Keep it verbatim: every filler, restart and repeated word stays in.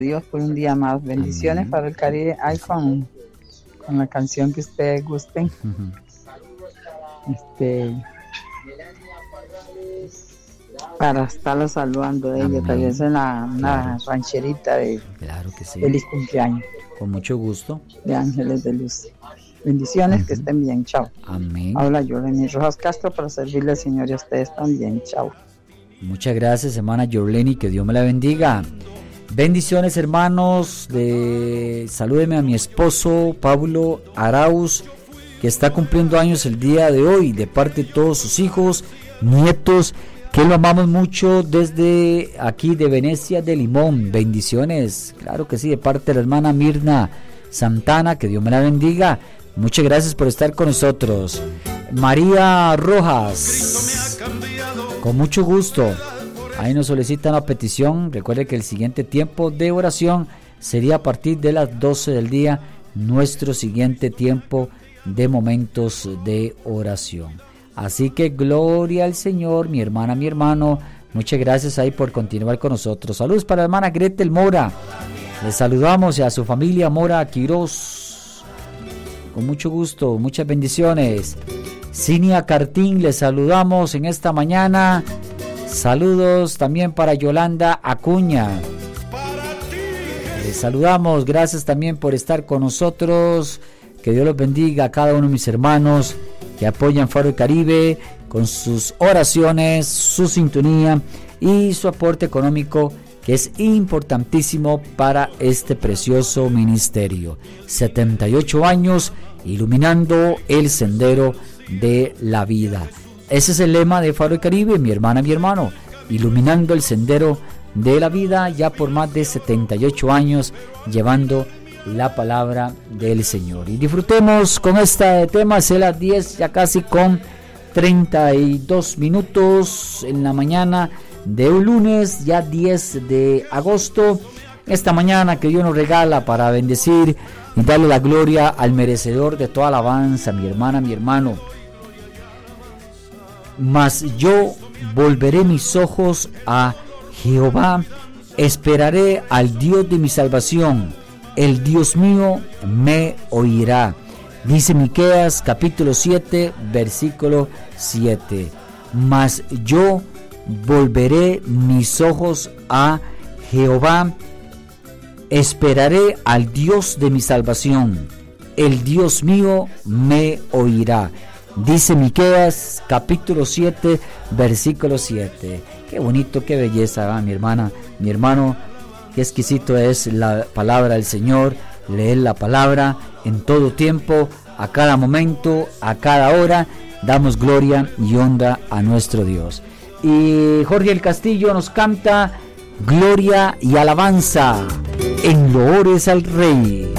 Dios por un día más. Bendiciones Amén. para el Caribe. Ay, con, con la canción que ustedes gusten. Uh-huh. Este, para estarlo saludando de ella. Amén. Tal vez en la, una Claro. rancherita de Claro que sí. feliz cumpleaños Con mucho gusto. de Ángeles de Luz. Bendiciones, Uh-huh. que estén bien. Chao. Amén. Habla Yorleni Rojas Castro para servirle al Señor y a ustedes también. Chao. Muchas gracias, hermana Yorleni, que Dios me la bendiga. Bendiciones, hermanos. De... Salúdeme a mi esposo Pablo Arauz, que está cumpliendo años el día de hoy, de parte de todos sus hijos, nietos, que lo amamos mucho desde aquí de Venecia de Limón. Bendiciones, claro que sí, de parte de la hermana Mirna Santana, que Dios me la bendiga. Muchas gracias por estar con nosotros. María Rojas, con mucho gusto. Ahí nos solicitan la petición. Recuerde que el siguiente tiempo de oración sería a partir de las doce del día, nuestro siguiente tiempo de momentos de oración. Así que gloria al Señor, mi hermana, mi hermano. Muchas gracias ahí por continuar con nosotros. Saludos para la hermana Gretel Mora. Les saludamos y a su familia Mora Quirós. Con mucho gusto, muchas bendiciones. Cinia Cartín, les saludamos en esta mañana. Saludos también para Yolanda Acuña. Les saludamos, gracias también por estar con nosotros. Que Dios los bendiga a cada uno de mis hermanos que apoyan Faro del Caribe con sus oraciones, su sintonía y su aporte económico, que es importantísimo para este precioso ministerio. setenta y ocho años iluminando el sendero de la vida. Ese es el lema de Faro del Caribe, mi hermana, mi hermano, iluminando el sendero de la vida, ya por más de setenta y ocho años llevando la palabra del Señor. Y disfrutemos con este tema. Es las diez, ya casi con treinta y dos minutos en la mañana de un lunes, ya diez de agosto. Esta mañana que Dios nos regala para bendecir y darle la gloria al merecedor de toda alabanza, mi hermana, mi hermano. Mas yo volveré mis ojos a Jehová, esperaré al Dios de mi salvación, el Dios mío me oirá. Dice Miqueas capítulo siete, versículo siete. Mas yo volveré mis ojos a Jehová, esperaré al Dios de mi salvación, el Dios mío me oirá. Dice Miqueas capítulo siete, versículo siete. Qué bonito, qué belleza, ¿eh? Mi hermana, mi hermano, qué exquisito es la palabra del Señor. Leer la palabra en todo tiempo, a cada momento, a cada hora. Damos gloria y honra a nuestro Dios. Y Jorge el Castillo nos canta gloria y alabanza en loores al Rey.